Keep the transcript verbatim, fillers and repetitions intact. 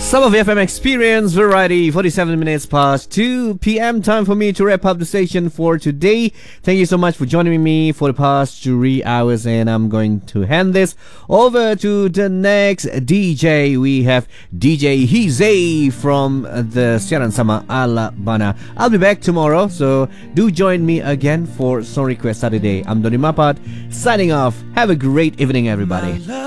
Some of F M Experience Variety, forty-seven minutes past two p.m. Time for me to wrap up the station for today. Thank you so much for joining me for the past three hours, and I'm going to hand this over to the next D J. We have D J Hize from the Siaran Sama Ala Bana. I'll be back tomorrow, so do join me again for Song Request Saturday. I'm Donny Mapat, signing off. Have a great evening, everybody.